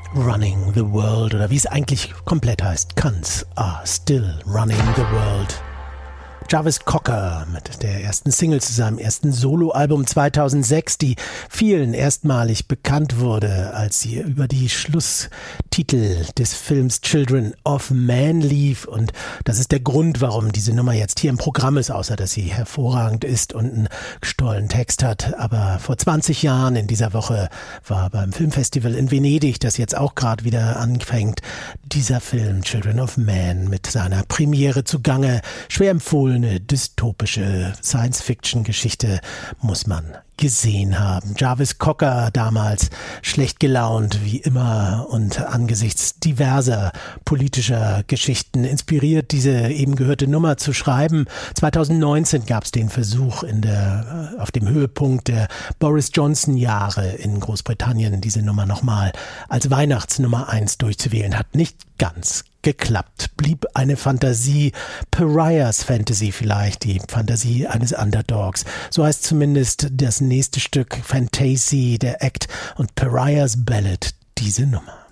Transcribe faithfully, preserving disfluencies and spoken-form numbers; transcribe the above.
Running the World, oder wie es eigentlich komplett heißt, Cunts are still running the world. Jarvis Cocker mit der ersten Single zu seinem ersten Soloalbum zweitausendsechs, die vielen erstmalig bekannt wurde, als sie über die Schlusstitel des Films Children of Man lief. Und das ist der Grund, warum diese Nummer jetzt hier im Programm ist, außer dass sie hervorragend ist und einen stollen Text hat. Aber vor zwanzig Jahren in dieser Woche war beim Filmfestival in Venedig, das jetzt auch gerade wieder anfängt, dieser Film Children of Man mit seiner Premiere zugange. Schwer empfohlen. Eine dystopische Science-Fiction-Geschichte muss man gesehen haben. Jarvis Cocker, damals schlecht gelaunt wie immer und angesichts diverser politischer Geschichten inspiriert, diese eben gehörte Nummer zu schreiben. zweitausendneunzehn gab es den Versuch in der auf dem Höhepunkt der Boris Johnson-Jahre in Großbritannien, diese Nummer nochmal als Weihnachtsnummer eins durchzuwählen. Hat nicht ganz geklappt. Blieb eine Fantasie, Pariahs Fantasy vielleicht, die Fantasie eines Underdogs. So heißt zumindest das nächste Stück, Fantasy, der Act, und Pariahs Ballad, diese Nummer.